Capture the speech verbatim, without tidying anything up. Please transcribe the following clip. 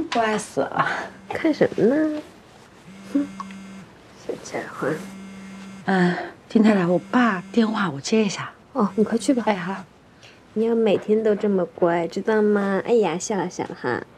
乖死了。 看什么呢？哼，小家伙。 嗯，金太太，我爸电话我接一下。 哦，你快去吧。 哎，好。 你要每天都这么乖，知道吗？哎呀，笑了笑了哈。